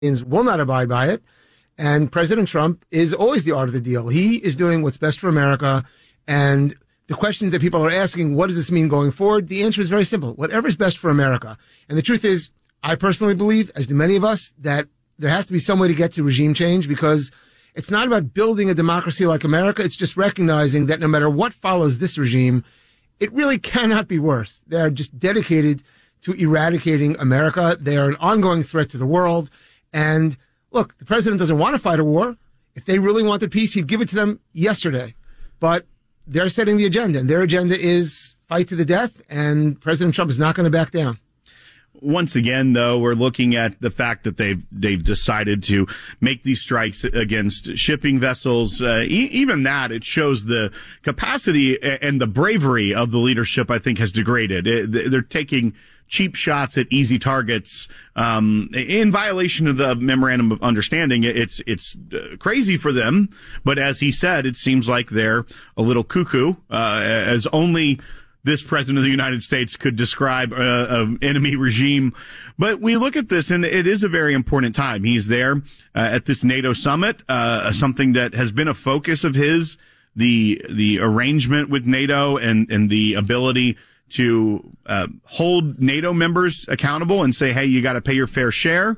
will not abide by it. And President Trump is always the art of the deal. He is doing what's best for America. And the questions that people are asking, what does this mean going forward? The answer is very simple. Whatever is best for America. And the truth is, I personally believe, as do many of us, that there has to be some way to get to regime change, because it's not about building a democracy like America. It's just recognizing that no matter what follows this regime, it really cannot be worse. They are just dedicated to eradicating America. They are an ongoing threat to the world. And look, the president doesn't want to fight a war. If they really wanted peace, he'd give it to them yesterday. But they're setting the agenda, and their agenda is fight to the death, and President Trump is not going to back down. Once again, though, we're looking at the fact that they've decided to make these strikes against shipping vessels. Even that, it shows the capacity and the bravery of the leadership, I think, has degraded. They're taking cheap shots at easy targets in violation of the memorandum of understanding. It's crazy for them, but as he said, it seems like they're a little cuckoo, as only this president of the United States could describe an enemy regime. But we look at this, and it is a very important time. He's there at this NATO summit, something that has been a focus of his, the arrangement with NATO and the ability to hold NATO members accountable and say, hey, you got to pay your fair share.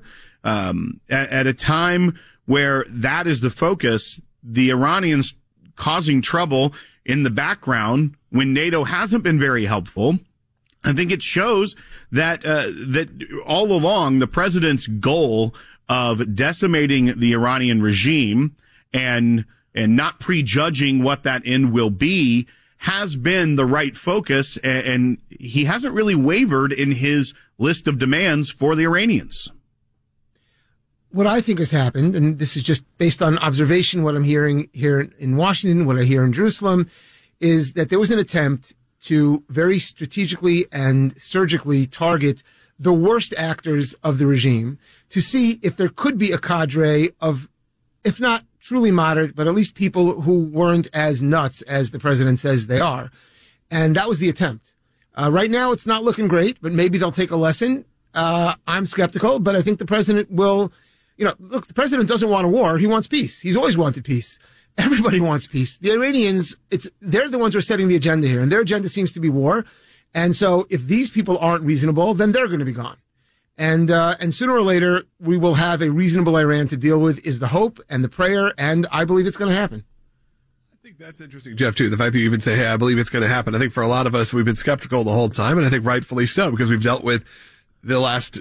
At a time where that is the focus, the Iranians causing trouble in the background when NATO hasn't been very helpful. I think it shows that that all along the president's goal of decimating the Iranian regime and not prejudging what that end will be has been the right focus, and he hasn't really wavered in his list of demands for the Iranians. What I think has happened, and this is just based on observation, what I'm hearing here in Washington, what I hear in Jerusalem, is that there was an attempt to very strategically and surgically target the worst actors of the regime to see if there could be a cadre of, if not truly moderate, but at least people who weren't as nuts as the president says they are. And that was the attempt. Right now, it's not looking great, but maybe they'll take a lesson. I'm skeptical, but I think the president will, look, the president doesn't want a war. He wants peace. He's always wanted peace. Everybody wants peace. The Iranians, they're the ones who are setting the agenda here, and their agenda seems to be war. And so if these people aren't reasonable, then they're going to be gone. And sooner or later, we will have a reasonable Iran to deal with, is the hope and the prayer, and I believe it's going to happen. I think that's interesting, Jeff, too. The fact that you even say, hey, I believe it's going to happen. I think for a lot of us, we've been skeptical the whole time, and I think rightfully so, because we've dealt with the last,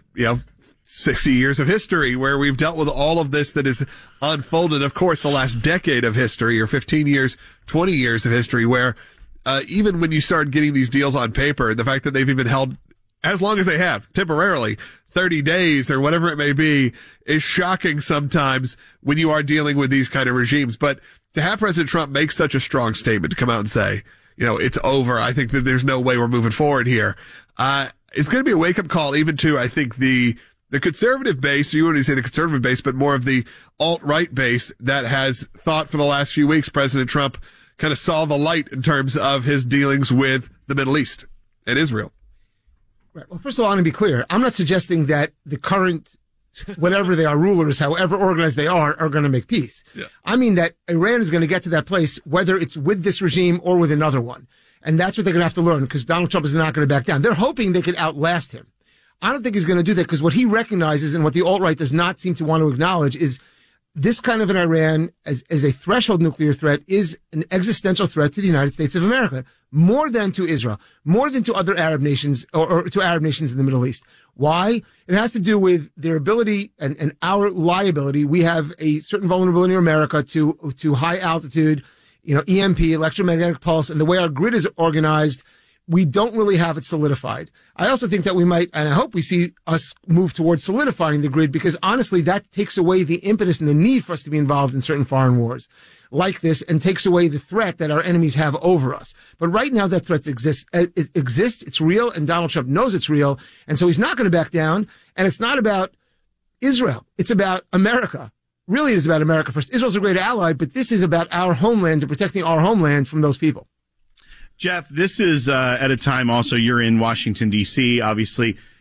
60 years of history where we've dealt with all of this that is unfolded. Of course, the last decade of history, or 15 years, 20 years of history, where even when you start getting these deals on paper, the fact that they've even held as long as they have, temporarily, 30 days or whatever it may be, is shocking sometimes when you are dealing with these kind of regimes. But to have President Trump make such a strong statement, to come out and say, it's over, I think that there's no way we're moving forward here. It's going to be a wake-up call even to, I think, the conservative base, you wouldn't say the conservative base, but more of the alt-right base that has thought for the last few weeks President Trump kind of saw the light in terms of his dealings with the Middle East and Israel. Right. Well, first of all, I want to be clear. I'm not suggesting that the current, whatever they are, rulers, however organized they are going to make peace. Yeah. I mean that Iran is going to get to that place, whether it's with this regime or with another one. And that's what they're going to have to learn, because Donald Trump is not going to back down. They're hoping they could outlast him. I don't think he's going to do that, because what he recognizes and what the alt-right does not seem to want to acknowledge is this kind of an Iran as a threshold nuclear threat is an existential threat to the United States of America, more than to Israel, more than to other Arab nations or to Arab nations in the Middle East. Why? It has to do with their ability and our liability. We have a certain vulnerability in America to high altitude, EMP, electromagnetic pulse, and the way our grid is organized, we don't really have it solidified. I also think that we might, and I hope we see us move towards solidifying the grid, because honestly, that takes away the impetus and the need for us to be involved in certain foreign wars like this, and takes away the threat that our enemies have over us. But right now, that threat exists. It exists. It's real, and Donald Trump knows it's real, and so he's not going to back down. And it's not about Israel. It's about America. Really, it is about America first. Israel's a great ally, but this is about our homeland and protecting our homeland from those people. Jeff, this is at a time also you're in Washington, D.C. Obviously,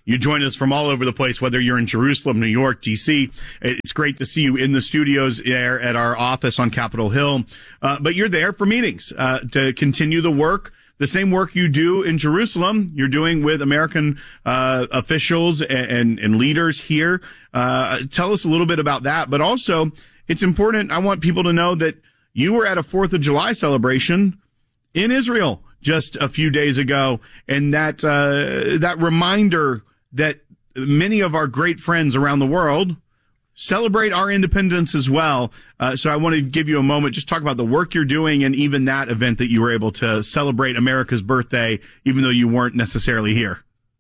you join us from all over the place, whether you're in Jerusalem, New York, D.C. It's great to see you in the studios there at our office on Capitol Hill. But you're there for meetings to continue the work. The same work you do in Jerusalem, you're doing with American officials and leaders here. Tell us a little bit about that. But also, it's important. I want people to know that you were at a 4th of July celebration in Israel just a few days ago, and that reminder that many of our great friends around the world celebrate our independence as well. So I want to give you a moment, just talk about the work you're doing and even that event that you were able to celebrate America's birthday, even though you weren't necessarily here.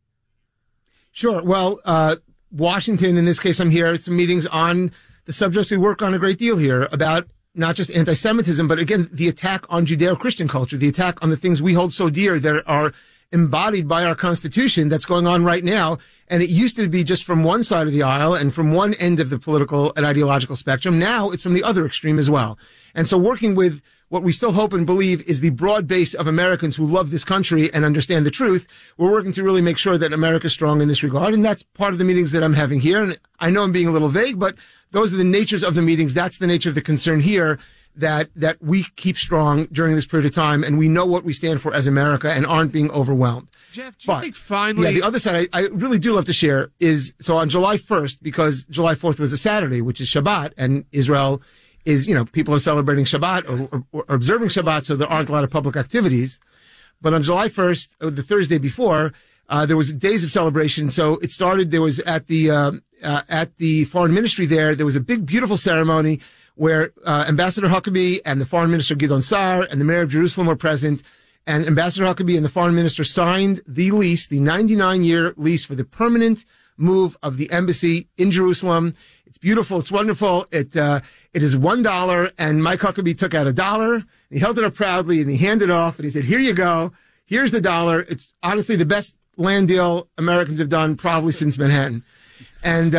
Sure. Well, Washington, in this case, I'm here at some meetings on the subjects we work on a great deal here about not just anti-Semitism, but again, the attack on Judeo-Christian culture, the attack on the things we hold so dear that are embodied by our Constitution that's going on right now. And it used to be just from one side of the aisle and from one end of the political and ideological spectrum. Now it's from the other extreme as well. And so working with what we still hope and believe is the broad base of Americans who love this country and understand the truth, we're working to really make sure that America's strong in this regard. And that's part of the meetings that I'm having here. And I know I'm being a little vague, but those are the natures of the meetings. That's the nature of the concern here, that we keep strong during this period of time, and we know what we stand for as America and aren't being overwhelmed. Jeff, do you think finally... Yeah, the other side I really do love to share is, so on July 1st, because July 4th was a Saturday, which is Shabbat, and Israel is, people are celebrating Shabbat or observing Shabbat, so there aren't a lot of public activities. But on July 1st, the Thursday before, there was days of celebration. So it started, there was at the foreign ministry there was a big, beautiful ceremony where Ambassador Huckabee and the foreign minister Gideon Sa'ar and the mayor of Jerusalem were present. And Ambassador Huckabee and the foreign minister signed the lease, the 99-year lease for the permanent move of the embassy in Jerusalem. It's beautiful. It's wonderful. It is $1. And Mike Huckabee took out $1 and he held it up proudly and he handed it off and he said, "Here you go. Here's the $1. It's honestly the best land deal Americans have done probably since Manhattan." And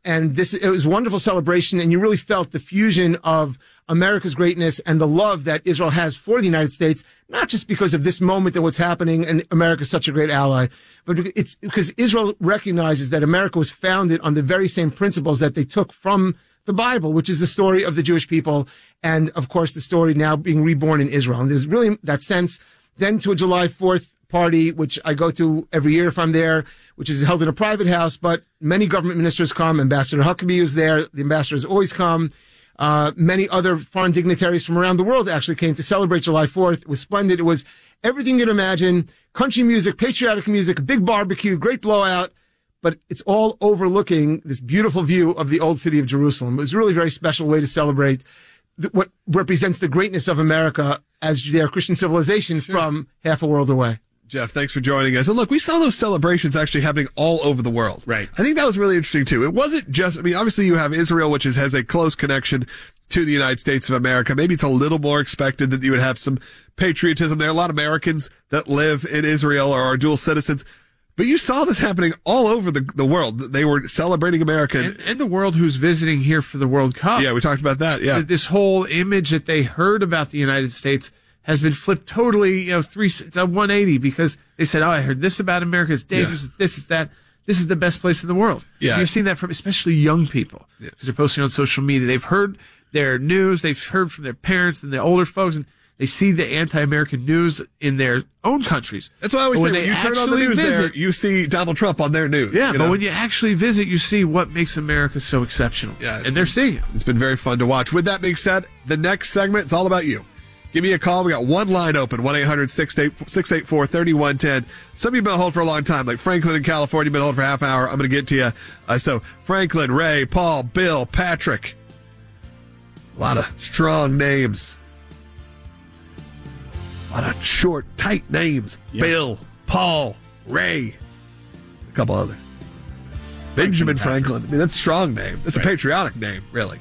it was a wonderful celebration, and you really felt the fusion of America's greatness and the love that Israel has for the United States, not just because of this moment and what's happening, and America's such a great ally, but it's because Israel recognizes that America was founded on the very same principles that they took from the Bible, which is the story of the Jewish people, and of course the story now being reborn in Israel. And there's really that sense. Then to a July 4th party, which I go to every year if I'm there, which is held in a private house, but many government ministers come. Ambassador Huckabee was there. The ambassadors always come. Many other foreign dignitaries from around the world actually came to celebrate July 4th. It was splendid. It was everything you'd imagine. Country music, patriotic music, a big barbecue, great blowout. But it's all overlooking this beautiful view of the old city of Jerusalem. It was a really very special way to celebrate what represents the greatness of America as Judeo-Christian civilization from half a world away. Jeff, thanks for joining us. And look, we saw those celebrations actually happening all over the world. Right. I think that was really interesting too. It wasn't just, obviously you have Israel, which has a close connection to the United States of America. Maybe it's a little more expected that you would have some patriotism there. A lot of Americans that live in Israel or are dual citizens. But you saw this happening all over the world. They were celebrating America. And the world who's visiting here for the World Cup. Yeah, we talked about that. Yeah. This whole image that they heard about the United States has been flipped totally, it's a 180 because they said, "Oh, I heard this about America. It's dangerous. Yeah. This is that. This is the best place in the world." Yeah. You've seen that from especially young people because they're posting on social media. They've heard their news. They've heard from their parents and the older folks, and they see the anti-American news in their own countries. That's why I always say when you turn on the news there, you see Donald Trump on their news. Yeah, but when you actually visit, you see what makes America so exceptional. Yeah. And they're seeing it. It's been very fun to watch. With that being said, the next segment, it's all about you. Give me a call. We got one line open, 1-800-684-3110. Some of you have been on hold for a long time, like Franklin in California, been on hold for half an hour. I'm going to get to you. So Franklin, Ray, Paul, Bill, Patrick. A lot of strong names. A lot of short, tight names. Yep. Bill, Paul, Ray, a couple others. Benjamin Franklin. That's a strong name. That's a patriotic name, really.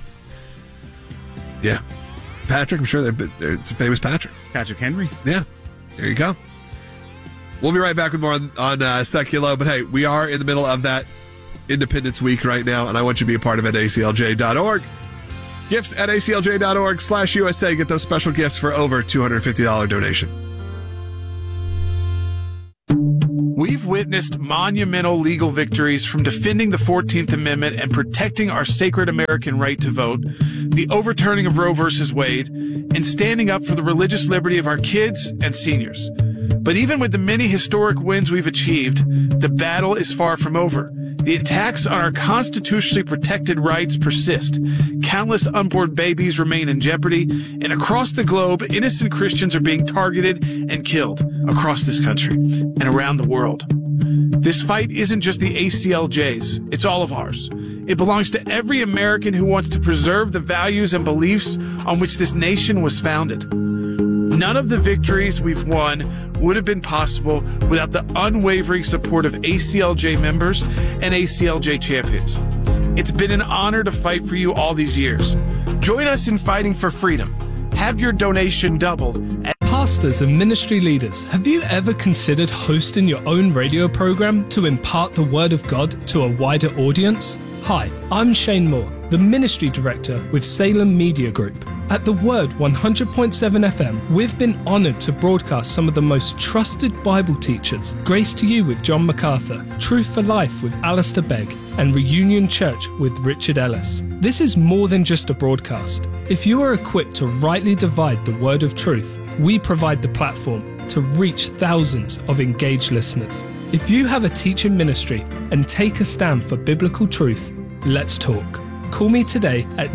Yeah. Patrick, I'm sure it's famous Patricks. Patrick Henry. Yeah. There you go. We'll be right back with more on Secular. But hey, we are in the middle of that Independence Week right now, and I want you to be a part of it at aclj.org. Gifts at aclj.org/USA. Get those special gifts for over $250 donation. We've witnessed monumental legal victories, from defending the 14th Amendment and protecting our sacred American right to vote, the overturning of Roe versus Wade, and standing up for the religious liberty of our kids and seniors. But even with the many historic wins we've achieved, the battle is far from over. The attacks on our constitutionally protected rights persist. Countless unborn babies remain in jeopardy, and across the globe, innocent Christians are being targeted and killed across this country and around the world. This fight isn't just the ACLJ's, it's all of ours. It belongs to every American who wants to preserve the values and beliefs on which this nation was founded. None of the victories we've won would have been possible without the unwavering support of ACLJ members and ACLJ champions. It's been an honor to fight for you all these years. Join us in fighting for freedom. Have your donation doubled. Pastors and ministry leaders, have you ever considered hosting your own radio program to impart the Word of God to a wider audience? Hi, I'm Shane Moore, the Ministry Director with Salem Media Group. At The Word 100.7 FM, we've been honoured to broadcast some of the most trusted Bible teachers. Grace to You with John MacArthur, Truth for Life with Alistair Begg, and Reunion Church with Richard Ellis. This is more than just a broadcast. If you are equipped to rightly divide the word of truth, we provide the platform to reach thousands of engaged listeners. If you have a teaching ministry and take a stand for biblical truth, let's talk. Call me today at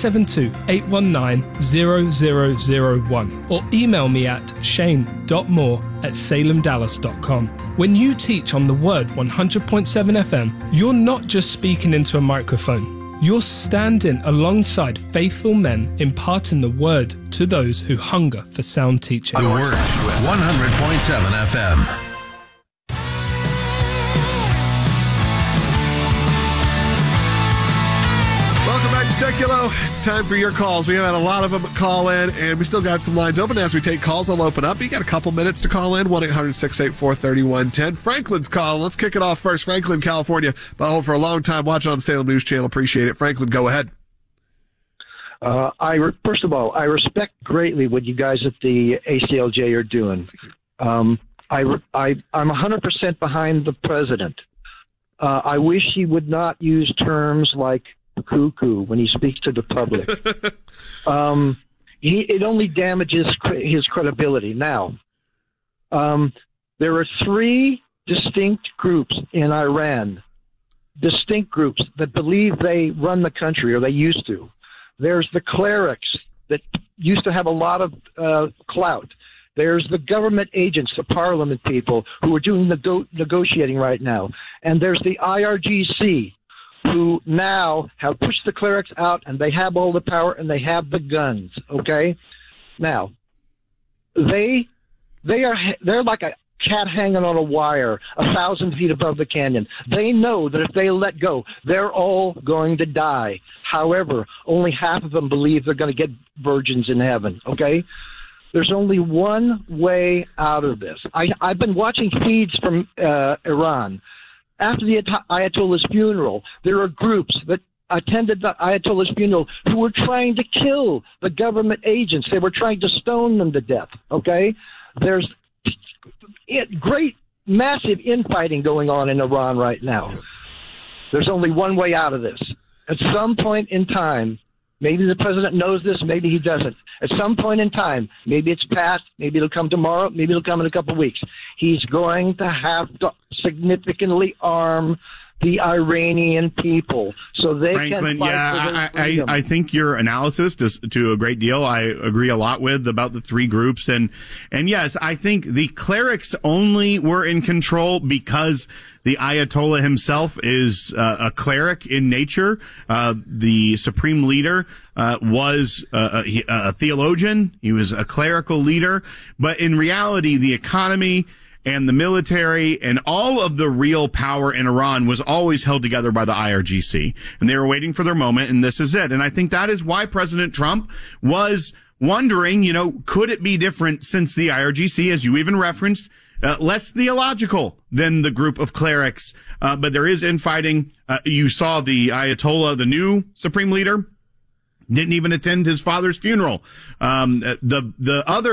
972-819-0001 or email me at shane.moore@salemdallas.com. When you teach on The Word 100.7 FM, you're not just speaking into a microphone. You're standing alongside faithful men imparting the Word to those who hunger for sound teaching. The Word 100.7 FM. Welcome back to Seculo. It's time for your calls. We have had a lot of them call in, and we still got some lines open. As we take calls, I'll open up. You got a couple minutes to call in. 1-800-684-3110. Franklin's calling. Let's kick it off first. Franklin, California. Been home for a long time, watching on the Salem News Channel. Appreciate it. Franklin, go ahead. First of all, I respect greatly what you guys at the ACLJ are doing. I'm 100% behind the president. I wish he would not use terms like cuckoo when he speaks to the public. It only damages his credibility. Now, there are three distinct groups in Iran, distinct groups that believe they run the country, or they used to. There's the clerics that used to have a lot of clout. There's the government agents, the parliament people who are doing negotiating right now. And there's the IRGC, who now have pushed the clerics out, and they have all the power and they have the guns. Okay, now they're like a cat hanging on a wire 1,000 feet above the canyon. They know that if they let go, they're all going to die. However, only half of them believe they're going to get virgins in heaven. Okay, there's only one way out of this. I've been watching feeds from Iran. After the Ayatollah's funeral, there are groups that attended the Ayatollah's funeral who were trying to kill the government agents. They were trying to stone them to death, okay? There's great, massive infighting going on in Iran right now. There's only one way out of this. At some point in time, maybe the president knows this, maybe he doesn't. At some point in time, maybe it's past, maybe it'll come tomorrow, maybe it'll come in a couple of weeks. He's going to have to significantly arm the Iranian people so they Franklin, can fight for their freedom. I think your analysis to a great deal I agree a lot with about the three groups, and yes, I think the clerics only were in control because the Ayatollah himself is a cleric in nature. The supreme leader was a theologian. He was a clerical leader, but in reality, the economy and the military and all of the real power in Iran was always held together by the IRGC. And they were waiting for their moment, and this is it. And I think that is why President Trump was wondering, could it be different since the IRGC, as you even referenced, less theological than the group of clerics. But there is infighting. You saw the Ayatollah, the new supreme leader, didn't even attend his father's funeral. The other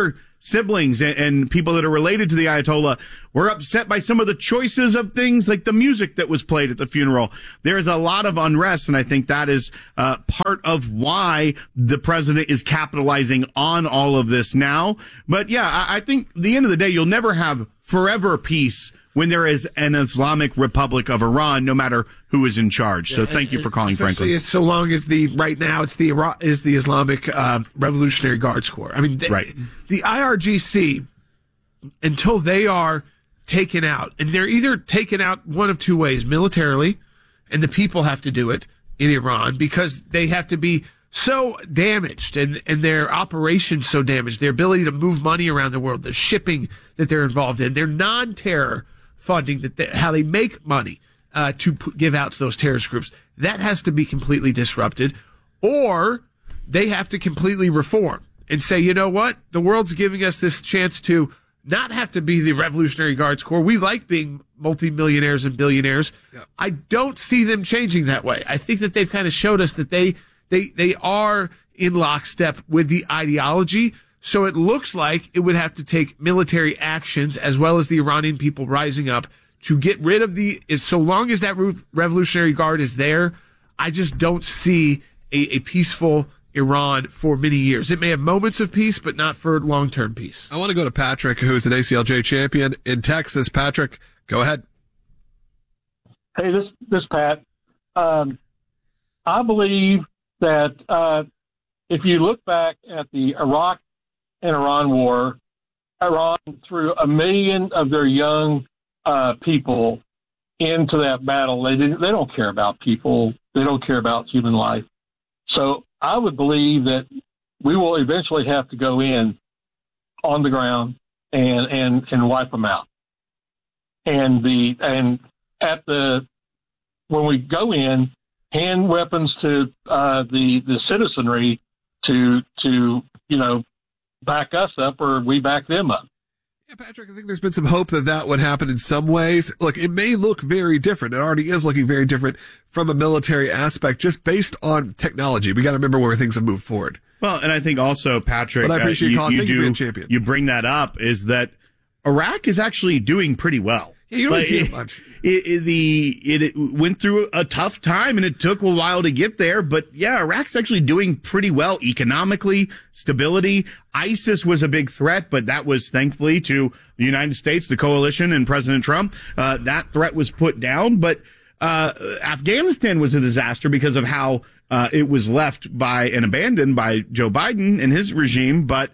siblings and people that are related to the Ayatollah were upset by some of the choices of things like the music that was played at the funeral. There's a lot of unrest, and I think that is part of why the president is capitalizing on all of this now. But yeah, I think at the end of the day, you'll never have forever peace when there is an Islamic Republic of Iran, no matter who is in charge. So thank you for calling, Franklin. So long as right now it's the Islamic Revolutionary Guards Corps. I mean, the IRGC, until they are taken out, and they're either taken out one of two ways, militarily, and the people have to do it in Iran because they have to be so damaged and their operations so damaged, their ability to move money around the world, the shipping that they're involved in, their non-terror funding, how they make money to give out to those terrorist groups, that has to be completely disrupted, or they have to completely reform and say, you know what, the world's giving us this chance to not have to be the Revolutionary Guards Corps. We like being multimillionaires and billionaires. Yeah. I don't see them changing that way. I think that they've kind of showed us that they are in lockstep with the ideology. So it looks like it would have to take military actions as well as the Iranian people rising up to get rid of so long as that Revolutionary Guard is there, I just don't see a peaceful Iran for many years. It may have moments of peace, but not for long-term peace. I want to go to Patrick, who's an ACLJ champion in Texas. Patrick, go ahead. Hey, this Pat. I believe that if you look back at the Iraq and Iran war, Iran threw 1 million of their young people into that battle. They don't care about people. They don't care about human life. So I would believe that we will eventually have to go in on the ground and wipe them out. And when we go in, hand weapons to the citizenry to back us up, or we back them up. Yeah, Patrick, I think there's been some hope that would happen in some ways. Look, it may look very different. It already is looking very different from a military aspect, just based on technology. We got to remember where things have moved forward. Well, and I think also, Patrick, but I appreciate you calling. Thank you for being champion. You bring that up is that Iraq is actually doing pretty well. Yeah, you don't hear much. It went through a tough time, and it took a while to get there. But yeah, Iraq's actually doing pretty well economically, stability. ISIS was a big threat, but that was thankfully to the United States, the coalition, and President Trump. That threat was put down. But Afghanistan was a disaster because of how it was left by and abandoned by Joe Biden and his regime. But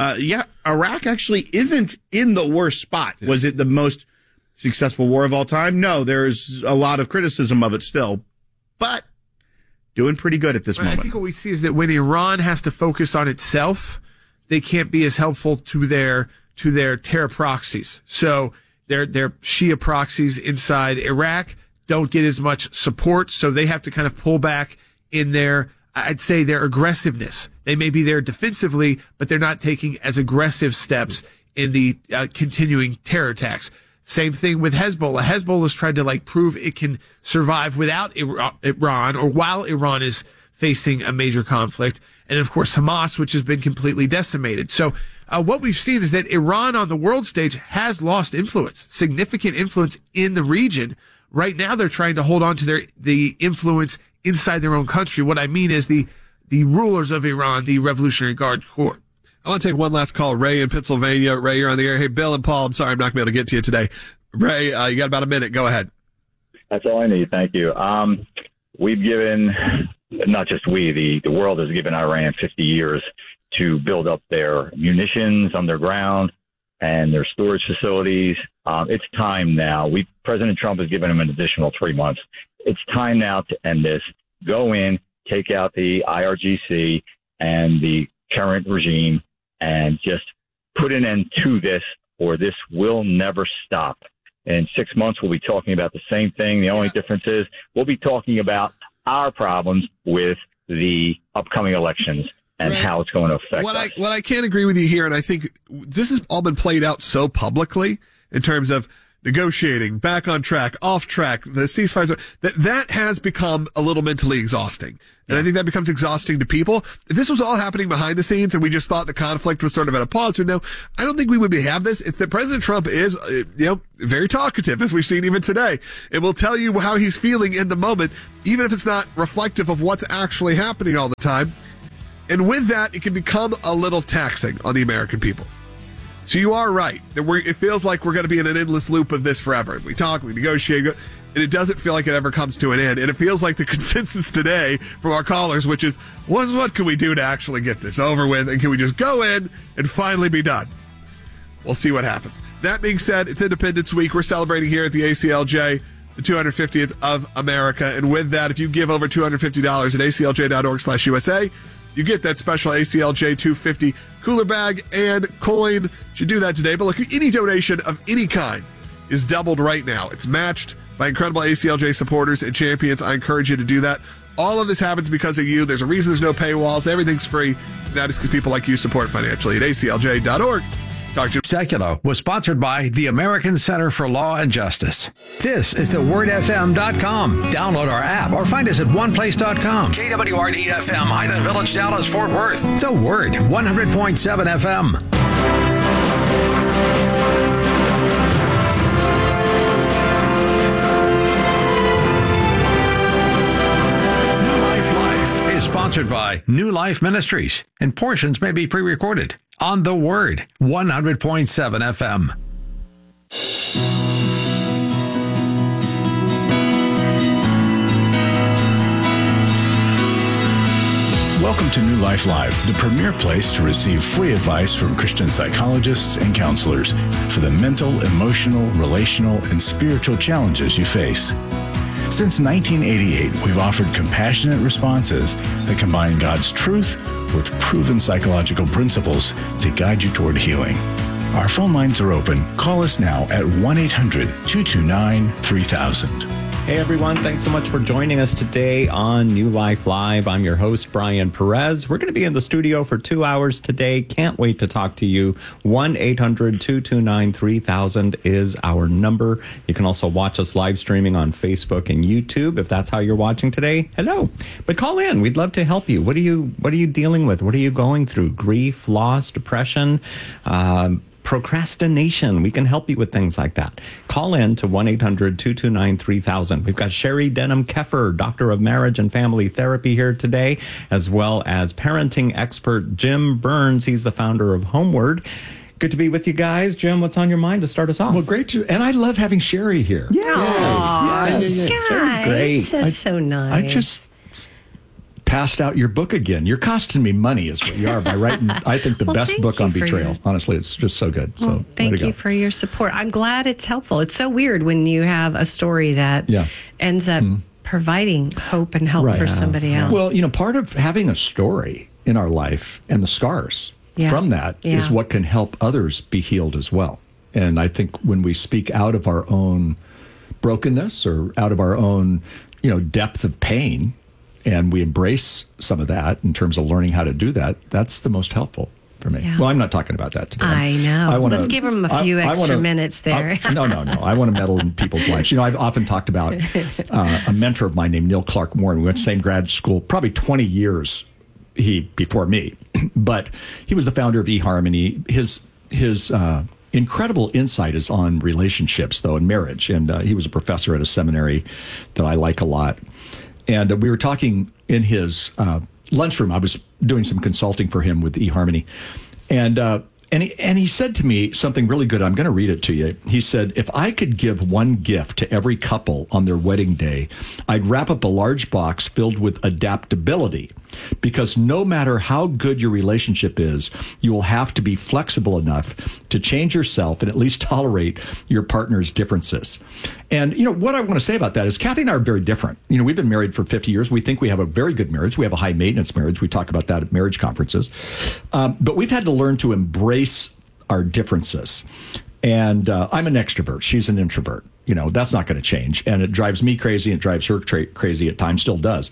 Iraq actually isn't in the worst spot. Yeah. Was it the most successful war of all time? No, there's a lot of criticism of it still, but doing pretty good at this moment. I think what we see is that when Iran has to focus on itself, they can't be as helpful to their terror proxies. So their Shia proxies inside Iraq don't get as much support, so they have to kind of pull back in their aggressiveness. They may be there defensively, but they're not taking as aggressive steps in the continuing terror attacks. Same thing with Hezbollah. Hezbollah's tried to prove it can survive without Iran, or while Iran is facing a major conflict. And of course, Hamas, which has been completely decimated. So what we've seen is that Iran on the world stage has lost influence, significant influence in the region. Right now, they're trying to hold on to the influence inside their own country. What I mean is the rulers of Iran, the Revolutionary Guard Corps. I want to take one last call. Ray in Pennsylvania. Ray, you're on the air. Hey, Bill and Paul, I'm sorry I'm not going to be able to get to you today. Ray, you got about a minute. Go ahead. That's all I need. Thank you. We've given, not just we, the world has given Iran 50 years to build up their munitions underground and their storage facilities. It's time now. President Trump has given them an additional 3 months. It's time now to end this. Go in, take out the IRGC and the current regime, and just put an end to this, or this will never stop. In 6 months, we'll be talking about the same thing. The only difference is we'll be talking about our problems with the upcoming elections and how it's going to affect us. What I can't agree with you here, and I think this has all been played out so publicly in terms of negotiating, back on track, off track, the ceasefires, that has become a little mentally exhausting. And I think that becomes exhausting to people. If this was all happening behind the scenes and we just thought the conflict was sort of at a pause, no, I don't think we would have this. It's that President Trump is, very talkative, as we've seen even today. It will tell you how he's feeling in the moment, even if it's not reflective of what's actually happening all the time. And with that, it can become a little taxing on the American people. So you are right. It feels like we're going to be in an endless loop of this forever. We talk, we negotiate, and it doesn't feel like it ever comes to an end. And it feels like the consensus today from our callers, which is, what can we do to actually get this over with? And can we just go in and finally be done? We'll see what happens. That being said, it's Independence Week. We're celebrating here at the ACLJ the 250th of America. And with that, if you give over $250 at aclj.org/USA, you get that special ACLJ 250 cooler bag and coin. You should do that today. But look, any donation of any kind is doubled right now. It's matched by incredible ACLJ supporters and champions. I encourage you to do that. All of this happens because of you. There's a reason there's no paywalls. Everything's free. That is because people like you support financially at aclj.org. Talk to you. Secular was sponsored by the American Center for Law and Justice. This is thewordfm.com. Download our app or find us at oneplace.com. KWRD-FM, Highland Village, Dallas, Fort Worth. The Word, 100.7 FM. Sponsored by New Life Ministries, and portions may be pre-recorded on The Word, 100.7 FM. Welcome to New Life Live, the premier place to receive free advice from Christian psychologists and counselors for the mental, emotional, relational, and spiritual challenges you face. Since 1988, we've offered compassionate responses that combine God's truth with proven psychological principles to guide you toward healing. Our phone lines are open. Call us now at 1-800-229-3000. Hey everyone, thanks so much for joining us today on New Life Live. I'm your host, Brian Perez. We're going to be in the studio for 2 hours today. Can't wait to talk to you. 1-800-229-3000 is our number. You can also watch us live streaming on Facebook and YouTube if that's how you're watching today. Hello. But call in. We'd love to help you. What are you dealing with? What are you going through? Grief, loss, depression, procrastination. We can help you with things like that. Call in to 1-800-229-3000. We've got Sherry Denham-Keffer, Doctor of Marriage and Family Therapy here today, as well as parenting expert Jim Burns. He's the founder of Homeward. Good to be with you guys. Jim, what's on your mind to start us off? Well, great to, and I love having Sherry here. Yes. Sherry's great. That's so nice. I just passed out your book again. You're costing me money is what you are by writing, I think, the best book on betrayal. Honestly, it's just so good. So thank you for your support. I'm glad it's helpful. It's so weird when you have a story that ends up providing hope and help for somebody else. Well, part of having a story in our life and the scars from that is what can help others be healed as well. And I think when we speak out of our own brokenness or out of our own, depth of pain, and we embrace some of that in terms of learning how to do that, that's the most helpful for me. Yeah. Well, I'm not talking about that today. I know. Let's give them a few extra minutes there. No. I want to meddle in people's lives. I've often talked about a mentor of mine named Neil Clark Warren. We went to the same grad school, probably 20 years before me. But he was the founder of eHarmony. His incredible insight is on relationships, though, and marriage. And he was a professor at a seminary that I like a lot. And we were talking in his lunchroom. I was doing some consulting for him with eHarmony. And he said to me something really good. I'm going to read it to you. He said, if I could give one gift to every couple on their wedding day, I'd wrap up a large box filled with adaptability. Because no matter how good your relationship is, you will have to be flexible enough to change yourself and at least tolerate your partner's differences. And, what I want to say about that is Kathy and I are very different. We've been married for 50 years. We think we have a very good marriage. We have a high maintenance marriage. We talk about that at marriage conferences. But we've had to learn to embrace our differences. And I'm an extrovert. She's an introvert. That's not going to change. And it drives me crazy. It drives her crazy at times, still does.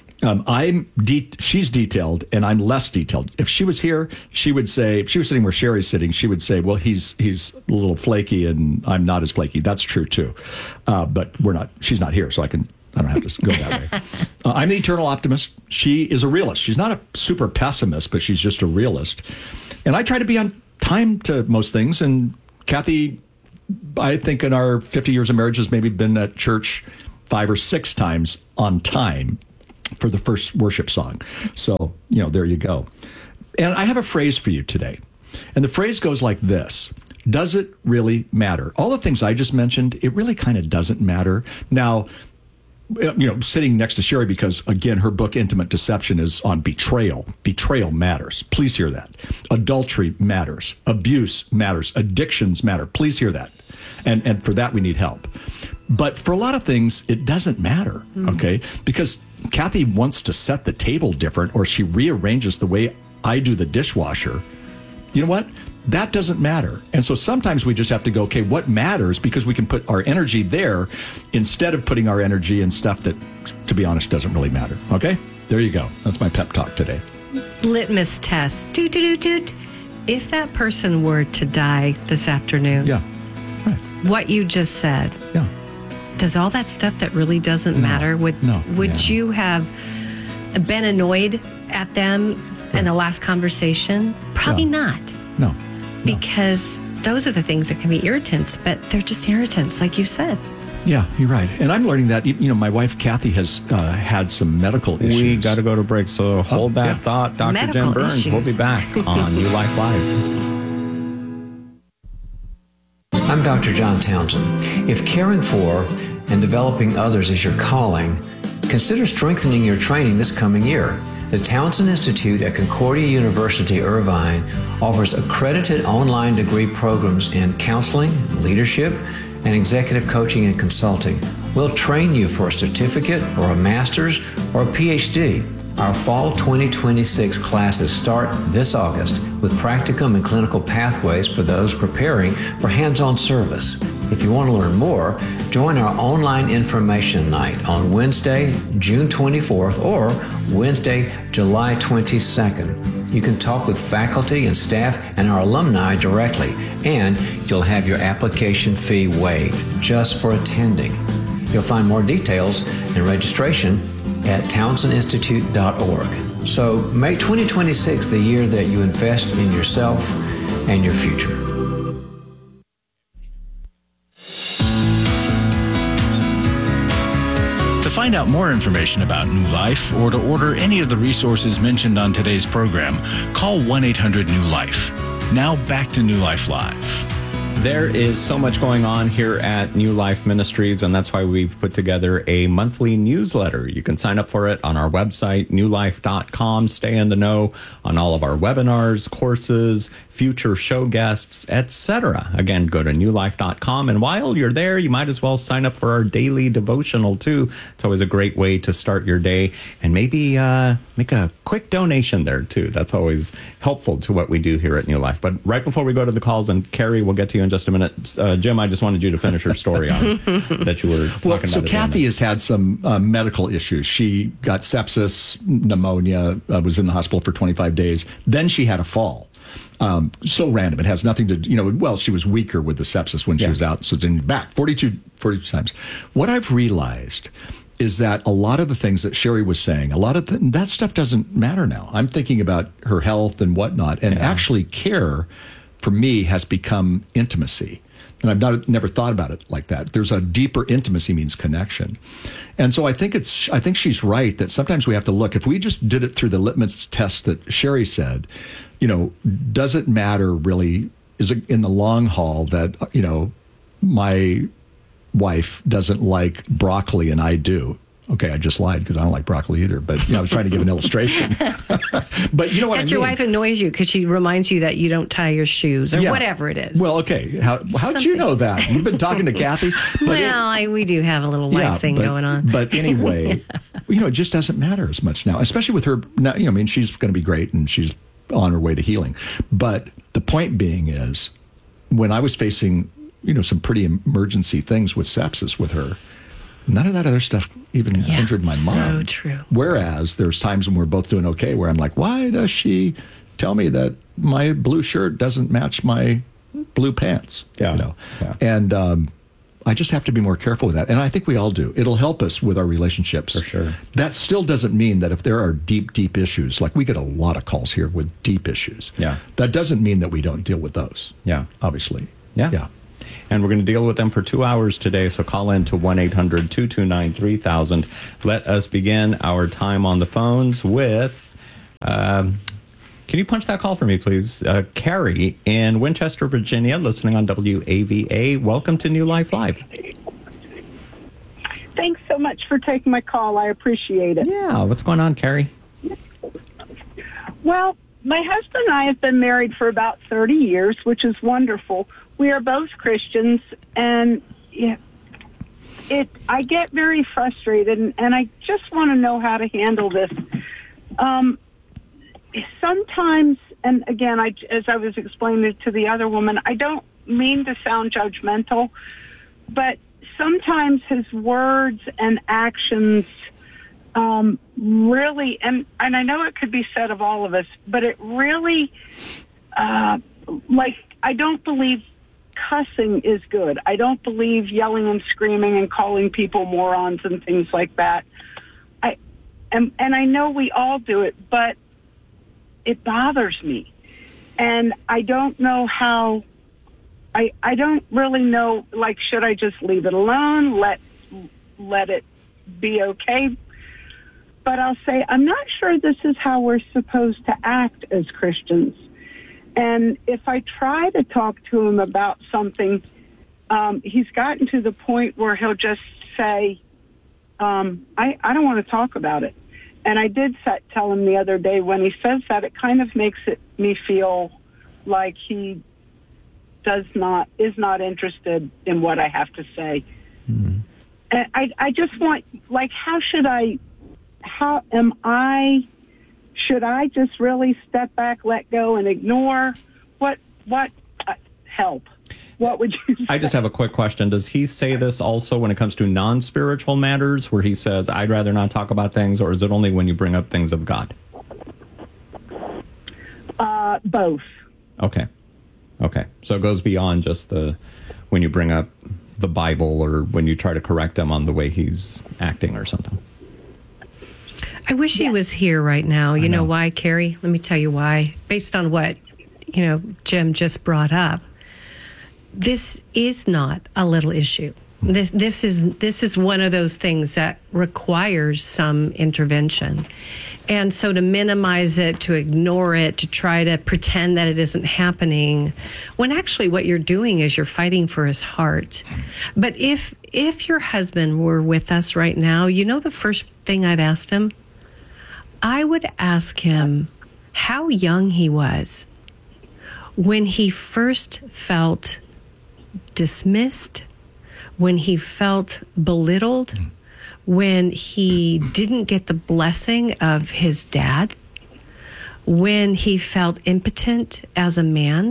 She's detailed and I'm less detailed. If she was here, she would say, if she was sitting where Sherry's sitting, she would say, well, he's a little flaky and I'm not as flaky. That's true too. But she's not here. So I can I don't have to go that way. I'm the eternal optimist. She is a realist. She's not a super pessimist, but she's just a realist. And I try to be on time to most things. And Kathy, I think in our 50 years of marriage, has maybe been at church 5 or 6 times on time for the first worship song. So, there you go. And I have a phrase for you today. And the phrase goes like this. Does it really matter? All the things I just mentioned, it really kind of doesn't matter. Now, sitting next to Sherry, because, again, her book, Intimate Deception, is on betrayal. Betrayal matters. Please hear that. Adultery matters. Abuse matters. Addictions matter. Please hear that. And for that, we need help. But for a lot of things, it doesn't matter, okay? Because Kathy wants to set the table different, or she rearranges the way I do the dishwasher. You know what? That doesn't matter. And so sometimes we just have to go, okay, what matters? Because we can put our energy there instead of putting our energy in stuff that, to be honest, doesn't really matter. Okay? There you go. That's my pep talk today. Litmus test. Doot, doot, doot, doot. If that person were to die this afternoon, what you just said, does all that stuff that really doesn't matter, would you have been annoyed at them in the last conversation? Probably not. No. Because those are the things that can be irritants, but they're just irritants, like you said. Yeah, you're right. And I'm learning that, my wife, Kathy, has had some medical issues. We got to go to break, so hold that thought. Dr. Medical Jen Burns, issues. we'll be back on New Life Live. I'm Dr. John Townsend. If caring for and developing others is your calling, consider strengthening your training this coming year. The Townsend Institute at Concordia University, Irvine offers accredited online degree programs in counseling, leadership, and executive coaching and consulting. We'll train you for a certificate or a master's or a PhD. Our fall 2026 classes start this August with practicum and clinical pathways for those preparing for hands-on service. If you want to learn more, join our online information night on Wednesday, June 24th or Wednesday, July 22nd. You can talk with faculty and staff and our alumni directly, and you'll have your application fee waived just for attending. You'll find more details and registration at townsendinstitute.org. So make 2026 the year that you invest in yourself and your future. To find out more information about New Life or to order any of the resources mentioned on today's program, call 1-800-NEW-LIFE. Now back to New Life Live. There is so much going on here at New Life Ministries, and that's why we've put together a monthly newsletter. You can sign up for it on our website, newlife.com. Stay in the know on all of our webinars, courses, future show guests, etc. Again, go to newlife.com, and while you're there, you might as well sign up for our daily devotional, too. It's always a great way to start your day, and maybe make a quick donation there, too. That's always helpful to what we do here at New Life. But right before we go to the calls, and Carrie, we'll get to you in just a minute. Jim, I just wanted you to finish your story on that you were talking about. So Kathy has had some medical issues. She got sepsis, pneumonia, was in the hospital for 25 days. Then she had a fall. So random. It has nothing to, she was weaker with the sepsis when she was out. So it's in back 42 times. What I've realized is that a lot of the things that Sherry was saying, a lot of that stuff doesn't matter now. I'm thinking about her health and whatnot, and actually care for me has become intimacy. And I've never thought about it like that. There's a deeper intimacy means connection. And so I think she's right that sometimes we have to look, if we just did it through the litmus test that Sherry said, does it matter really, is it in the long haul that, my wife doesn't like broccoli and I do? Okay, I just lied because I don't like broccoli either. But I was trying to give an illustration. But you know what I mean? Your wife annoys you because she reminds you that you don't tie your shoes or whatever it is. Well, okay. How'd you know that? You've been talking to Kathy. We do have a little wife thing going on. But anyway, it just doesn't matter as much now, especially with her. Now, she's going to be great and she's on her way to healing. But the point being is, when I was facing, some pretty emergency things with sepsis with her, none of that other stuff even entered my mind. So true. Whereas there's times when we're both doing okay where I'm like, why does she tell me that my blue shirt doesn't match my blue pants? And I just have to be more careful with that. And I think we all do. It'll help us with our relationships. For sure. That still doesn't mean that if there are deep, deep issues, like we get a lot of calls here with deep issues. Yeah. That doesn't mean that we don't deal with those. Yeah. Obviously. Yeah. Yeah. And we're going to deal with them for 2 hours today. So call in to 1-800-229-3000. Let us begin our time on the phones with, can you punch that call for me, please? Carrie in Winchester, Virginia, listening on WAVA. Welcome to New Life Live. Thanks so much for taking my call. I appreciate it. Yeah. What's going on, Carrie? Well, my husband and I have been married for about 30 years, which is wonderful. We are both Christians, and I get very frustrated, and I just want to know how to handle this. Sometimes, and again, as I was explaining to the other woman, I don't mean to sound judgmental, but sometimes his words and actions really, and I know it could be said of all of us, but it really, I don't believe cussing is good. I don't believe yelling and screaming and calling people morons and things like that. And I know we all do it, but it bothers me. And I don't know how, I don't really know, like, should I just leave it alone, let it be okay? But I'll say, I'm not sure this is how we're supposed to act as Christians. And if I try to talk to him about something, he's gotten to the point where he'll just say, I don't want to talk about it. And I did tell him the other day, when he says that, it kind of makes me feel like he is not interested in what I have to say. Mm-hmm. And I just want, like, should I just really step back, let go, and ignore? What help? What would you say? I just have a quick question. Does he say this also when it comes to non-spiritual matters, where he says, I'd rather not talk about things, or is it only when you bring up things of God? Both. Okay. So it goes beyond just when you bring up the Bible, or when you try to correct him on the way he's acting or something. I wish he was here right now. You know why, Carrie? Let me tell you why. Based on what, Jim just brought up, this is not a little issue. This is one of those things that requires some intervention. And so to minimize it, to ignore it, to try to pretend that it isn't happening, when actually what you're doing is you're fighting for his heart. But if your husband were with us right now, the first thing I'd ask him? I would ask him how young he was when he first felt dismissed, when he felt belittled, when he didn't get the blessing of his dad, when he felt impotent as a man.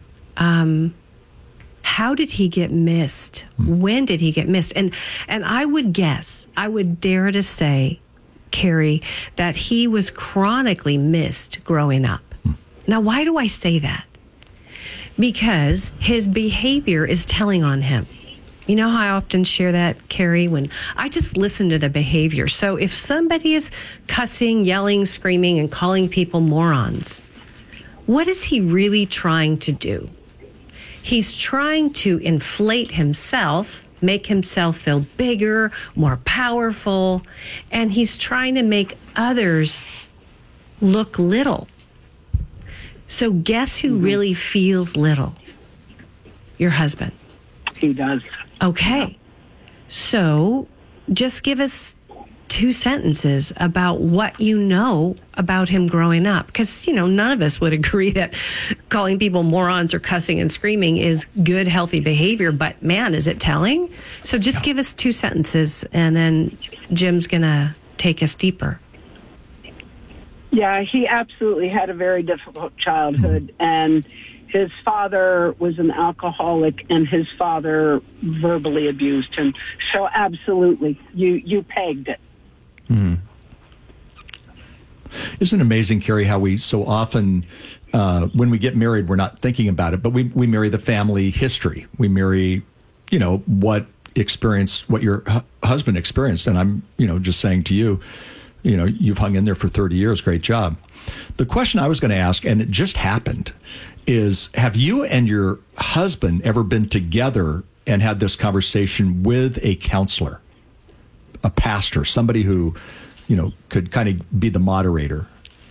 How did he get missed? When did he get missed? And I would dare to say, Carrie, that he was chronically missed growing up. Now, why do I say that? Because his behavior is telling on him. You know how I often share that, Carrie, when I just listen to the behavior. So if somebody is cussing, yelling, screaming, and calling people morons, what is he really trying to do? He's trying to inflate himself, make himself feel bigger, more powerful, and he's trying to make others look little. So guess who really feels little? Your husband. He does. Okay. So just give us 2 sentences about what you know about him growing up. Because, none of us would agree that calling people morons or cussing and screaming is good, healthy behavior. But, man, is it telling? So just give us 2 sentences, and then Jim's going to take us deeper. Yeah, he absolutely had a very difficult childhood, and his father was an alcoholic, and his father verbally abused him. So absolutely, you pegged it. Mm-hmm. Isn't it amazing, Carrie, how we so often, when we get married, we're not thinking about it, but we marry the family history. We marry, what experienced what your husband experienced. And I'm, just saying to you, you've hung in there for 30 years. Great job. The question I was going to ask, and it just happened, is have you and your husband ever been together and had this conversation with a counselor, a pastor, somebody who, could kind of be the moderator?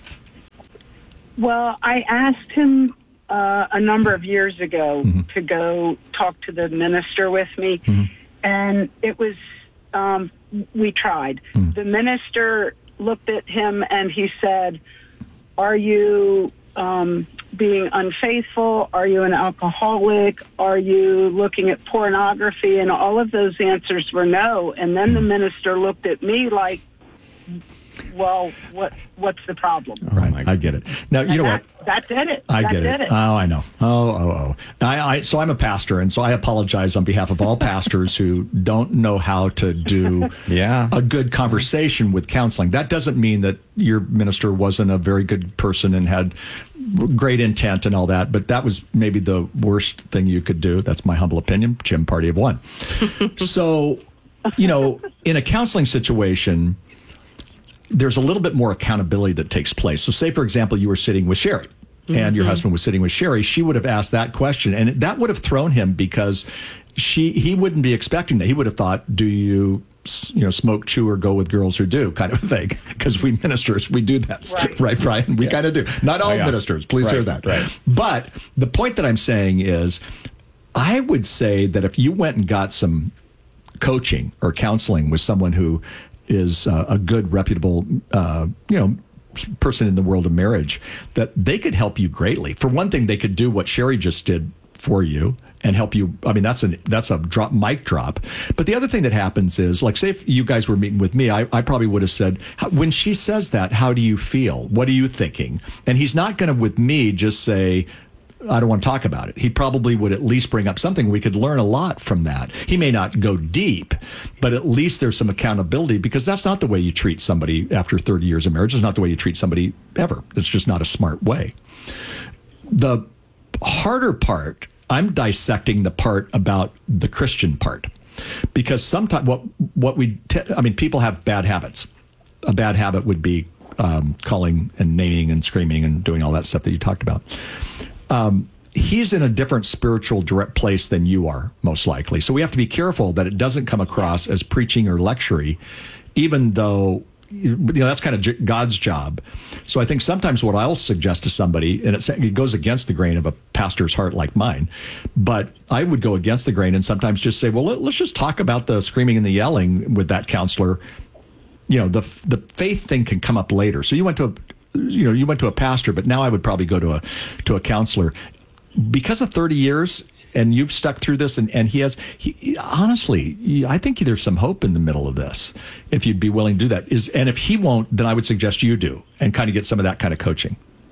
Well, I asked him a number of years ago to go talk to the minister with me, and it was, we tried. The minister looked at him and he said, "Are you being unfaithful? Are you an alcoholic? Are you looking at pornography?" And all of those answers were no. And then the minister looked at me like, "Well, what's the problem?" Right, I get it. Now, you know what? That did it. I get it. Oh, I know. So I'm a pastor, and so I apologize on behalf of all pastors who don't know how to do a good conversation with counseling. That doesn't mean that your minister wasn't a very good person and had great intent and all that, but that was maybe the worst thing you could do. That's my humble opinion. Jim, party of one. So, in a counseling situation, there's a little bit more accountability that takes place. So say, for example, you were sitting with Sherry and your husband was sitting with Sherry. She would have asked that question, and that would have thrown him because he wouldn't be expecting that. He would have thought, do you smoke, chew, or go with girls who do, kind of a thing. Because we ministers, we do that. Right, Brian? We kind of do. Not all ministers. Please hear that. Right. But the point that I'm saying is, I would say that if you went and got some coaching or counseling with someone who is a good, reputable, person in the world of marriage, that they could help you greatly. For one thing, they could do what Sherry just did for you and help you. I mean, that's a mic drop. But the other thing that happens is, like, say if you guys were meeting with me, I probably would have said, when she says that, how do you feel? What are you thinking? And he's not going to, with me, just say, I don't want to talk about it. He probably would at least bring up something. We could learn a lot from that. He may not go deep, but at least there's some accountability, because that's not the way you treat somebody after 30 years of marriage. It's not the way you treat somebody ever. It's just not a smart way. The harder part, I'm dissecting the part about the Christian part, because sometimes people have bad habits. A bad habit would be calling and naming and screaming and doing all that stuff that you talked about. He's in a different spiritual direct place than you are, most likely. So we have to be careful that it doesn't come across as preaching or lecturing, even though, that's kind of God's job. So I think sometimes what I'll suggest to somebody, and it goes against the grain of a pastor's heart like mine, but I would go against the grain and sometimes just say, well, let's just talk about the screaming and the yelling with that counselor. The faith thing can come up later. So you went to a pastor, but now I would probably go to a counselor. Because of 30 years, and you've stuck through this, and honestly, I think there's some hope in the middle of this, if you'd be willing to do that. And if he won't, then I would suggest you do, and kind of get some of that kind of coaching.